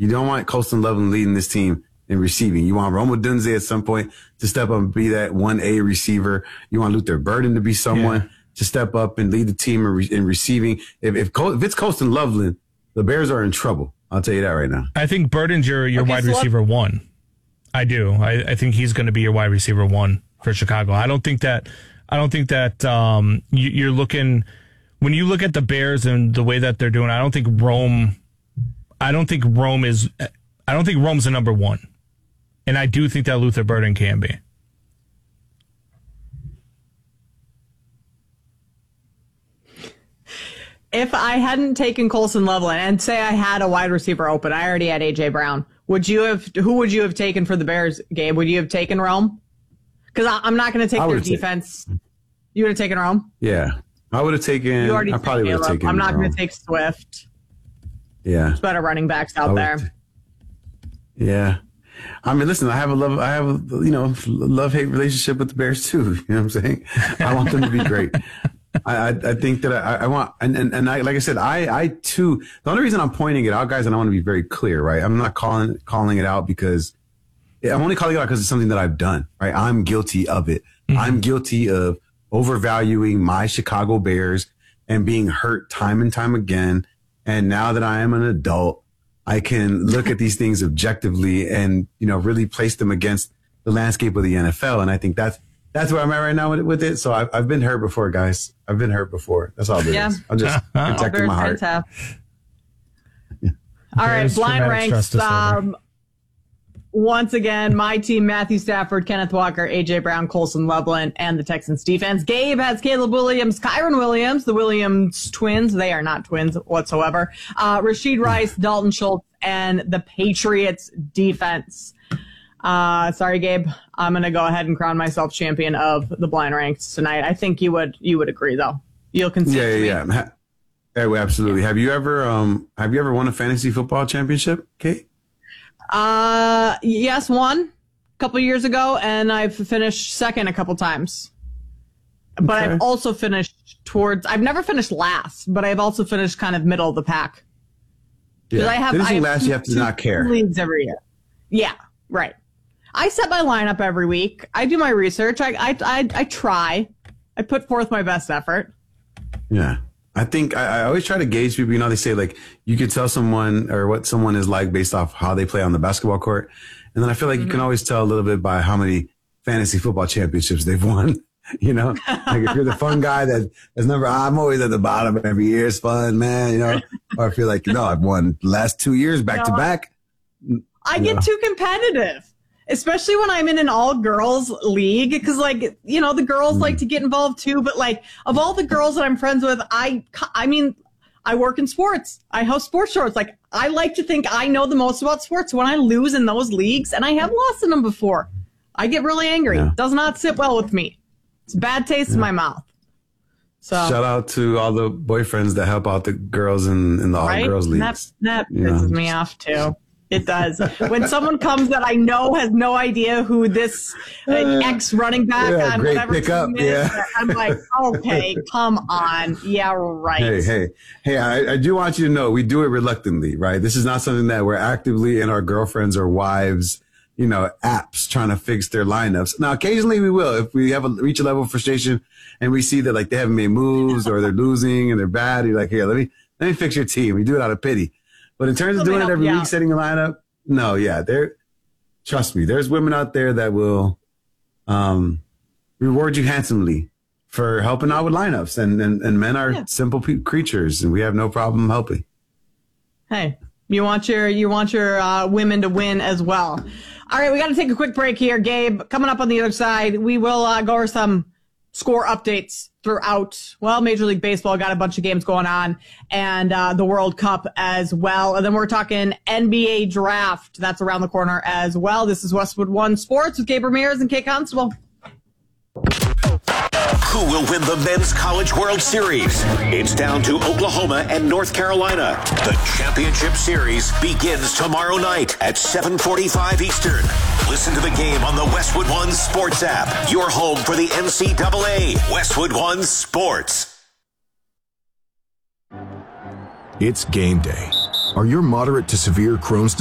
You don't want Colston Loveland leading this team in receiving. You want Rome Odunze at some point to step up and be that 1A receiver. You want Luther Burden to be someone to step up and lead the team in receiving. If it's Colston Loveland, the Bears are in trouble. I'll tell you that right now. I think Burden's your wide receiver 1. I do. I think he's going to be your wide receiver 1 for Chicago. I don't think that you're looking, when you look at the Bears and the way that they're doing, I don't think Rome's the number 1. And I do think that Luther Burden can be. If I hadn't taken Colston Loveland and say I had a wide receiver open, I already had A.J. Brown. Who would you have taken for the Bears, Gabe? Would you have taken Rome? Because I'm not going to take their defense. You would have taken Rome? Yeah. I would have taken. I probably would have taken. I'm not going to take Swift. Yeah. There's better running backs out there. Yeah. I mean, listen, I have a love-hate relationship with the Bears too. You know what I'm saying? I want them to be great. I think that I want, and I, like I said, I too, the only reason I'm pointing it out, guys, and I want to be very clear, right? I'm not calling it out because I'm only calling it out because it's something that I've done, right? I'm guilty of it. Mm-hmm. I'm guilty of overvaluing my Chicago Bears and being hurt time and time again. And now that I am an adult, I can look at these things objectively and, really place them against the landscape of the NFL. And I think that's where I'm at right now with it. So I've been hurt before, guys. I've been hurt before. That's all it is. I'm just protecting my heart. Yeah. All right, blind ranks. Once again, my team: Matthew Stafford, Kenneth Walker, A.J. Brown, Colston Loveland, and the Texans defense. Gabe has Caleb Williams, Kyron Williams, the Williams twins. They are not twins whatsoever. Rashid Rice, Dalton Schultz, and the Patriots defense. Sorry, Gabe. I'm going to go ahead and crown myself champion of the blind ranks tonight. I think you would agree, though. You'll concede. Yeah. Absolutely. Yeah. Have you ever won a fantasy football championship, Kate? Yes, one a couple years ago, and I've finished second a couple times. But I've also finished I've never finished last, but I've also finished kind of middle of the pack. Yeah. I have last, you have to not care. Leagues every year. Yeah, right. I set my lineup every week. I do my research. I try. I put forth my best effort. Yeah. I think I always try to gauge people. They say like you could tell someone or what someone is like based off how they play on the basketball court. And then I feel like you can always tell a little bit by how many fantasy football championships they've won. Like if you're the fun guy I'm always at the bottom every year. It's fun, man, or I feel like, I've won the last 2 years back to back. I get too competitive. Especially when I'm in an all-girls league, because, the girls like to get involved, too. But, of all the girls that I'm friends with, I work in sports. I host sports shows. I like to think I know the most about sports. When I lose in those leagues, and I have lost in them before, I get really angry. Yeah. It does not sit well with me. It's a bad taste in my mouth. So shout out to all the boyfriends that help out the girls in the all-girls leagues. That pisses me off, too. It does. When someone comes that I know has no idea who this ex-running back on whatever team is, I'm like, okay, come on. Yeah, right. Hey, I do want you to know we do it reluctantly, right? This is not something that we're actively in our girlfriends or wives, apps trying to fix their lineups. Now, occasionally we will. If we reach a level of frustration and we see that they haven't made moves or they're losing and they're bad, you're like, here, let me fix your team. We do it out of pity. But in terms of doing it every week, setting a lineup, no, trust me, there's women out there that will reward you handsomely for helping out with lineups. And men are simple creatures, and we have no problem helping. Hey, you want your women to win as well. All right, we got to take a quick break here, Gabe. Coming up on the other side, we will go over some score updates throughout. Major League Baseball got a bunch of games going on, and the World Cup as well. And then we're talking NBA draft. That's around the corner as well. This is Westwood One Sports with Gabe Ramirez and Kate Constable. Who will win the Men's College World Series? It's down to Oklahoma and North Carolina. The championship series begins tomorrow night at 7:45 Eastern. Listen to the game on the Westwood One Sports app. Your home for the NCAA. Westwood One Sports. It's game day. Are your moderate to severe Crohn's